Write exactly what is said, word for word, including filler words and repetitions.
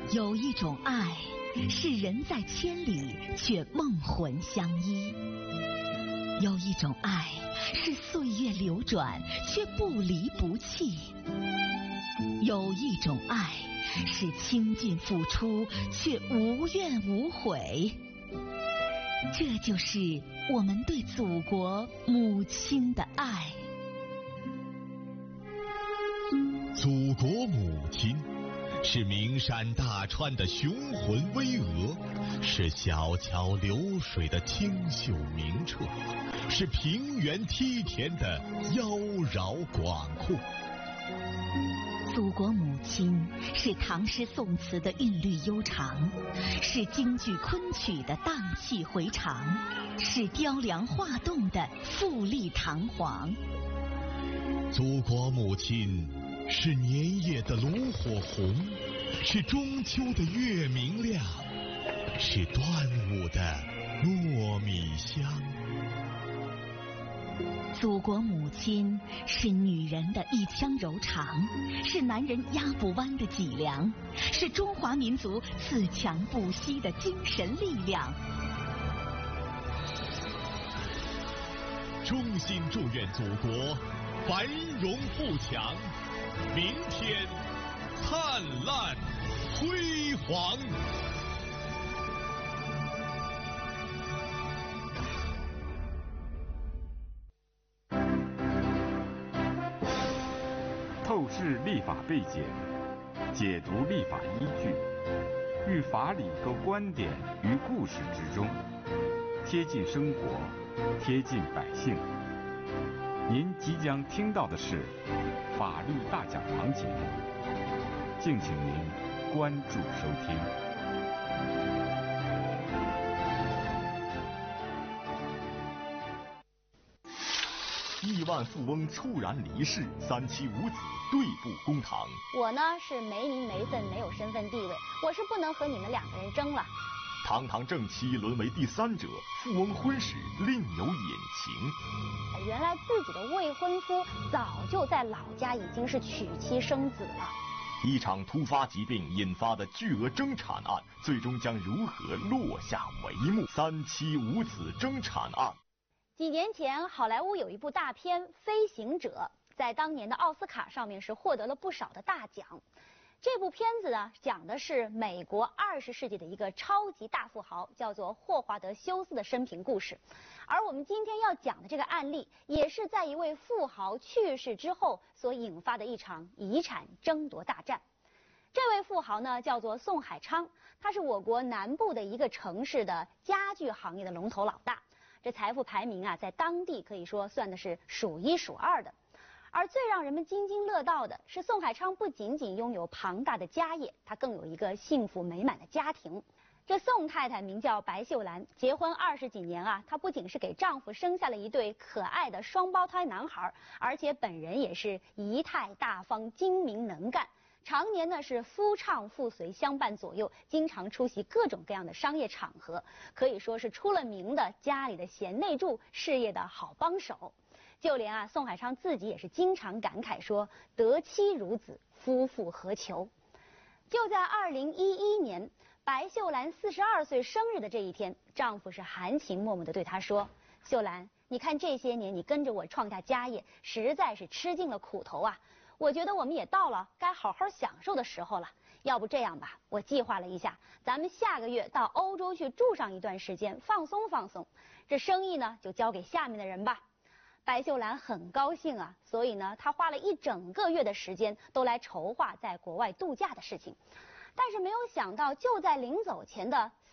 有一种爱，是人在千里却梦魂相依；有一种爱，是岁月流转却不离不弃；有一种爱，是倾尽付出却无怨无悔。这就是我们对祖国母亲的爱。 祖国母亲是名山大川的雄浑巍峨，是小桥流水的清秀明澈，是平原梯田的妖娆广阔。 祖国母亲是唐诗宋词的韵律悠长，是京剧昆曲的荡气回肠，是雕梁画栋的富丽堂皇。 祖国母亲是年夜的炉火红，是中秋的月明亮，是端午的糯米香。 祖国母亲是女人的一腔柔肠，是男人压不弯的脊梁，是中华民族自强不息的精神力量。 衷心祝愿祖国繁荣富强，明天灿烂辉煌。 透视立法背景，解读立法依据，寓法理和观点于故事之中，贴近生活，贴近百姓。您即将听到的是法律大讲堂节目，敬请您关注收听。 亿万富翁猝然离世，三妻五子对簿公堂。 我呢是没名没分，没有身份地位，我是不能和你们两个人争了。 堂堂正妻沦为第三者，富翁婚史另有隐情。 原来自己的未婚夫早就在老家已经是娶妻生子了。 一场突发疾病引发的巨额争产案，最终将如何落下帷幕？三妻五子争产案。 几年前，好莱坞有一部大片《飞行者》，在当年的奥斯卡上面是获得了不少的大奖。这部片子呢，讲的是美国二十世纪的一个超级大富豪，叫做霍华德·休斯的生平故事。而我们今天要讲的这个案例，也是在一位富豪去世之后所引发的一场遗产争夺大战。这位富豪呢，叫做宋海昌，他是我国南部的一个城市的家具行业的龙头老大。这财富排名啊，在当地可以说算的是数一数二的。而最让人们津津乐道的是，宋海昌不仅仅拥有庞大的家业，他更有一个幸福美满的家庭。这宋太太名叫白秀兰，结婚二十几年啊，她不仅是给丈夫生下了一对可爱的双胞胎男孩，而且本人也是仪态大方、精明能干。常年呢是夫唱妇随相伴左右，经常出席各种各样的商业场合，可以说是出了名的家里的贤内助，事业的好帮手。就连啊宋海昌自己也是经常感慨说，得妻如子，夫复何求。就在二零一一年，白秀兰四十二岁生日的这一天，丈夫是含情脉脉地对她说：秀兰，你看这些年你跟着我创下家业，实在是吃尽了苦头啊。我觉得我们也到了该好好享受的时候了。要不这样吧，我计划了一下，咱们下个月到欧洲去住上一段时间，放松放松。这生意呢，就交给下面的人吧。白秀兰很高兴啊，所以呢，她花了一整个月的时间都来筹划在国外度假的事情。但是没有想到，就在临走前的